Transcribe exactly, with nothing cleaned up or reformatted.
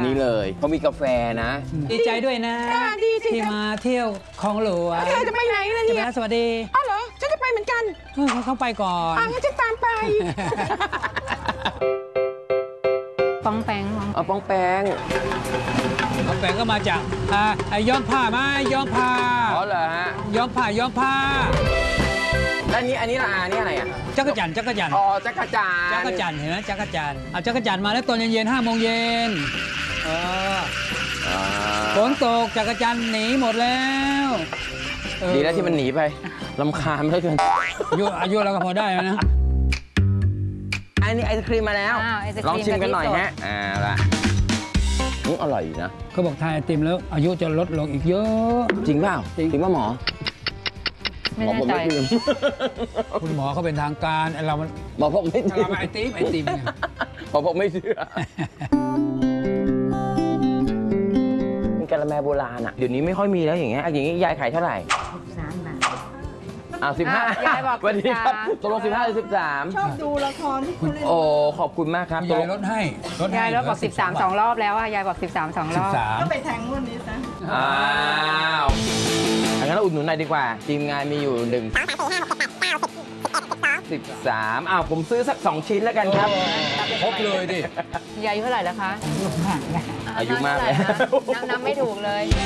นี้เลยเขามีกาแฟนะดีใจด้วยนะที่มาเที่ยวคลองหลวงเธอจะไปไหนล่ะเนี่ยสวัสดีอ๋อเหรอฉันจะไปเหมือนกันเขาไปก่อนอ่ะงั้นฉันตามไปป้องแปงเอาป้องแปงป้องแปงก็มาจากอ่าย้อมผ้าไหมย้อมผ้าอ๋อเหรอฮะย้อมผ้าย้อมผ้าแล้วนี้อันนี้ละอานี่อะไรอ่ะจักรจันทร์จักรจันทร์อ๋อจักรจันทร์จักรจันทร์เห็นไหมจักรจันทร์เอาจักรจันทร์มาแล้วตอนเย็นๆห้าโมงเย็นเออฝนตกจักรจันทร์หนีหมดแล้วดีแล้วที่มันหนีไปรำคาญเหลือเกินอายุอายุเราก็พอได้นะอันนี้ไอศครีมมาแล้วลองชิมกันหน่อยฮะอ่าละอืออร่อยนะเขาบอกทานไอติมแล้วอายุจะลดลงอีกเยอะจริงเปล่าจริงป่ะหมอไม่แน่ใจคุณหมอเขาเป็นทางการเรามันหมอผมไม่เชื่อไอติมไอติมหมอผมไม่เชื่อกะละแมโบราณอ่ะเดี๋ยวนี้ไม่ค่อยมีแล้วอย่างเงี้ยอย่างงี้ยายขายเท่าไหร่สามบาทอ้าวสิบห้ายายบอกวันนี้ครับตกลงสิบห้าหรือสิบสามชอบดูละครที่คุณเล่นโอ้ขอบคุณมากครับยายลดให้ลดให้ยายลดบอกสิบสามสองรอบแล้วอะยายบอกสิบสามสองรอบก็ไปแทงวันนี้ซะอ้าวงั้นเราอุดหนุนหน่อยดีกว่าทีมงานมีอยู่หนึ่งสิบสามอ้าวผมซื้อสักสองชิ้นแล้วกันครับครบเลยดิยายอายุเท่าไหร่แล้วคะอายุมากเลยนับนับไม่ถูกเลย